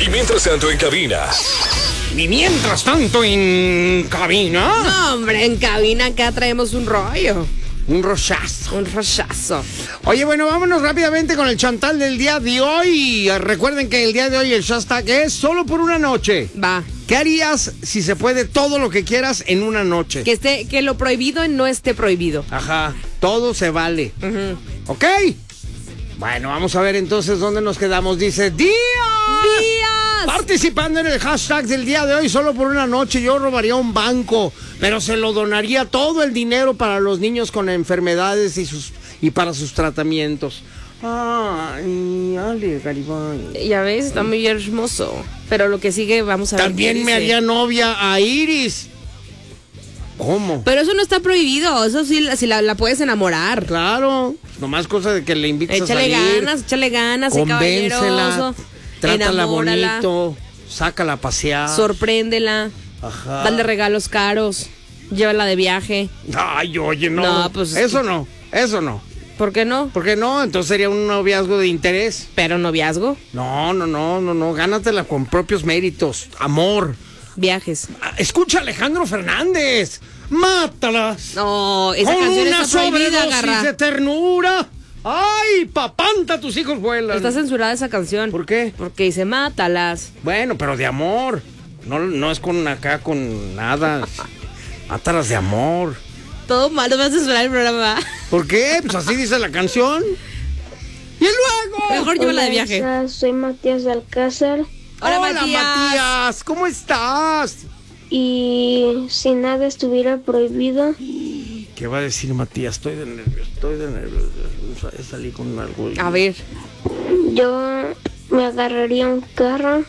Y mientras tanto en cabina. Y mientras tanto en cabina. No, hombre, en cabina acá traemos un rollo. Un rochazo. Un rochazo. Oye, bueno, vámonos rápidamente con el chantal del día de hoy. Recuerden que el día de hoy el hashtag es solo por una noche. Va. ¿Qué harías si se puede todo lo que quieras en una noche? Que lo prohibido no esté prohibido. Ajá, todo se vale. ¿Ok? Bueno, vamos a ver entonces dónde nos quedamos. Dice, ¡Días! Participando en el hashtag del día de hoy, solo por una noche, yo robaría un banco, pero se lo donaría todo el dinero para los niños con enfermedades y para sus tratamientos. Ay, Ale, Garibay. Ya ves, está muy hermoso. Pero lo que sigue, vamos a ver. También me haría novia a Iris. ¿Cómo? Pero eso no está prohibido, eso sí, si la puedes enamorar. Claro, nomás cosa de que le invites a salir. Échale ganas, sé convéncela, caballeroso. trátala Enamórala, bonito, sácala a pasear. Sorpréndela. Ajá. Dale regalos caros. Llévala de viaje. Ay, oye, no. No, pues eso no. ¿Por qué no? ¿Por qué no? Entonces sería un noviazgo de interés. Pero noviazgo. No. Gánatela con propios méritos. Amor. Viajes. Escucha a Alejandro Fernández. Mátalas. No, esa con canción una está prohibida, sobredosis Garra. de ternura. Ay, papanta, tus hijos vuelan. Está censurada esa canción. ¿Por qué? Porque dice, mátalas. Bueno, pero de amor. No es con nada. Mátalas de amor. Todo malo, me vas a censurar el programa. ¿Por qué? Pues así dice la canción. Y luego. Mejor llévala de Hola, viaje. Isa, soy Matías de Alcázar. Hola, Matías. ¿Cómo estás? Y si nada estuviera prohibido, ¿Qué va a decir Matías? Estoy de nervios. Salí con algo. A ver. yo me agarraría un carro,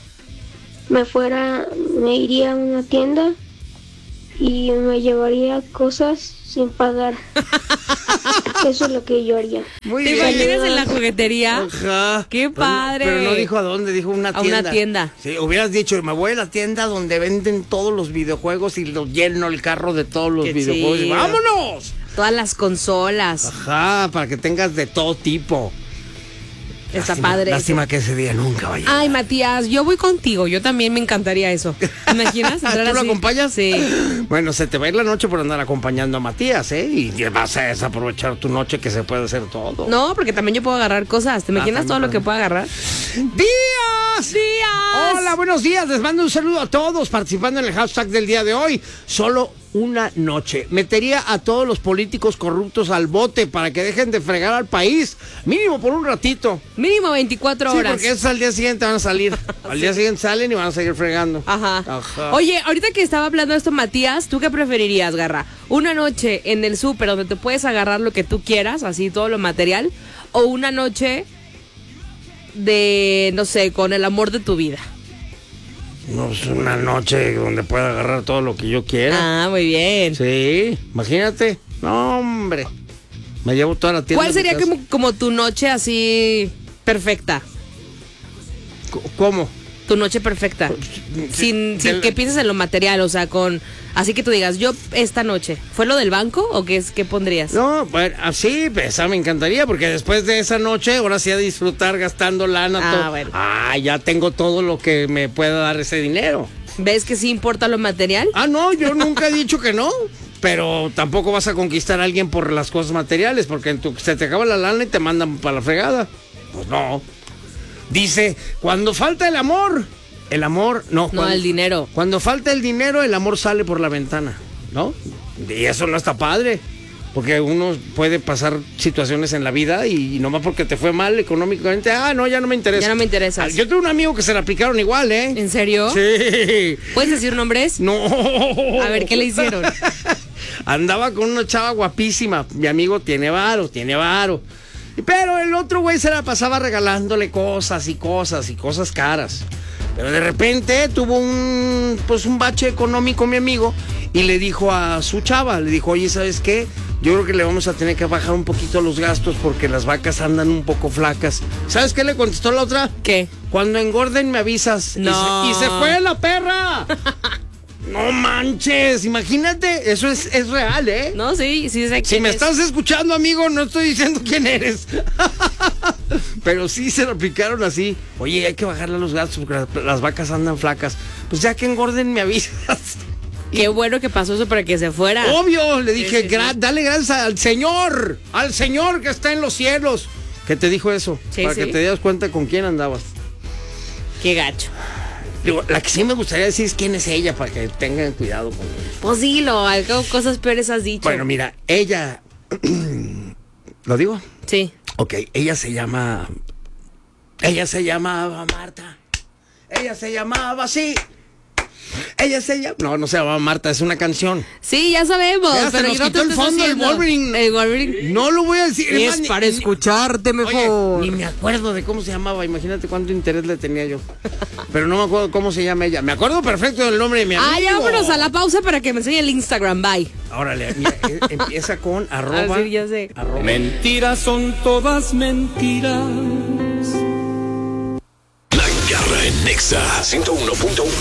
me iría a una tienda y me llevaría cosas sin pagar. Eso es lo que yo haría. Muy ¿Te bien. imaginas en la juguetería? Ajá. ¡Qué padre! Pero no dijo a dónde, dijo una A tienda. una tienda. Sí, hubieras dicho, me voy a la tienda donde venden todos los videojuegos y lo lleno el carro de todos los Qué videojuegos. Y chido. ¡vámonos! Todas las consolas. Ajá, para que tengas de todo tipo. Está Lástima, padre. Lástima que ese día nunca vaya. Ay, Matías, yo voy contigo. Yo también me encantaría eso. ¿Te imaginas? ¿Tú Entrar lo así? acompañas? Sí. Bueno, se te va a ir la noche por andar acompañando a Matías, ¿eh? Y vas a desaprovechar tu noche que se puede hacer todo. No, porque también yo puedo agarrar cosas. ¿Te imaginas también todo lo que puedo. puedo agarrar? ¡Días! ¡Días! Hola, buenos días. Les mando un saludo a todos participando en el hashtag del día de hoy. Solo una noche. Metería a todos los políticos corruptos al bote para que dejen de fregar al país. Mínimo por un ratito. Mínimo 24 Sí, horas. porque esos al día siguiente van a salir. Al día siguiente salen y van a seguir fregando. Ajá. Ajá. Oye, ahorita que estaba hablando de esto, Matías, ¿tú qué preferirías, Garra? ¿Una noche en el súper donde te puedes agarrar lo que tú quieras, así todo lo material? ¿O una noche de, no sé, con el amor de tu vida? No, es una noche donde pueda agarrar todo lo que yo quiera. Ah, muy bien. Sí, imagínate. No, hombre. Me llevo toda la tienda. ¿Cuál sería a mi casa. como tu noche así perfecta? ¿Cómo? Tu noche perfecta. Sin del- que pienses en lo material, o sea, así que tú digas, yo esta noche, ¿fue lo del banco o qué pondrías? No, bueno, así, esa me encantaría, porque después de esa noche, ahora sí a disfrutar gastando lana. Ah, bueno. Ya tengo todo lo que me pueda dar ese dinero. ¿Ves que sí importa lo material? No, yo nunca he dicho que no, pero tampoco vas a conquistar a alguien por las cosas materiales, porque se te acaba la lana y te mandan para la fregada. Pues no. Dice, cuando falta el amor no. No, el dinero. Cuando falta el dinero, el amor sale por la ventana, ¿no? Y eso no está padre, porque uno puede pasar situaciones en la vida y nomás porque te fue mal económicamente, no, ya no me interesa. Ya no me interesas. Yo tuve un amigo que se la aplicaron igual, ¿eh? ¿En serio? Sí. ¿Puedes decir nombres? No. A ver, ¿qué le hicieron? Andaba con una chava guapísima. Mi amigo tiene varo. Pero el otro güey se la pasaba regalándole cosas caras. Pero de repente tuvo un bache económico mi amigo y le dijo a su chava, oye, ¿sabes qué? Yo creo que le vamos a tener que bajar un poquito los gastos porque las vacas andan un poco flacas. ¿Sabes qué le contestó la otra? ¿Qué? Cuando engorden me avisas. No. Y se fue la perra. No manches, imagínate, eso es real, ¿eh? No, sí sé Si quién me es. estás escuchando, amigo, no estoy diciendo quién eres. pero sí se lo aplicaron así. Oye, hay que bajarle a los gatos porque las vacas andan flacas. Pues ya que engorden me avisas. Qué bueno que pasó eso para que se fuera. Obvio, le dije, Sí. dale gracias al Señor que está en los cielos. ¿Qué te dijo eso? Sí, para sí. que te dieras cuenta con quién andabas. Qué gacho. Digo, la que sí me gustaría decir es quién es ella para que tengan cuidado con ella. Pues dilo, algo, cosas peores has dicho. Bueno, mira, ella... ¿Lo digo? Sí. Ok, ella se llamaba Marta. Ella se llamaba así. No se llamaba Marta, es una canción. Sí, ya sabemos. Ya, se pero nos yo no quitó te el estoy fondo, el haciendo. Wolverine. El Wolverine. No lo voy a decir. Es más, para escucharte mejor. Oye, ni me acuerdo de cómo se llamaba. Imagínate cuánto interés le tenía yo. Pero no me acuerdo cómo se llama ella. Me acuerdo perfecto del nombre de mi amigo. Ah, ya vámonos a la pausa para que me enseñe el Instagram. Bye. Órale, mira, empieza con arroba. Ah, sí, ya sé. arroba. Mentiras son todas mentiras. La Garra en Nexa 101.1.